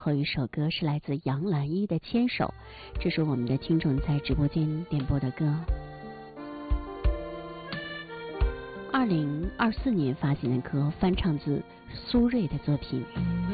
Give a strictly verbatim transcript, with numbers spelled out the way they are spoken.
后一首歌是来自杨澜依的《牵手》，这是我们的听众在直播间点播的歌。二零二四年发行的歌，翻唱自苏芮的作品。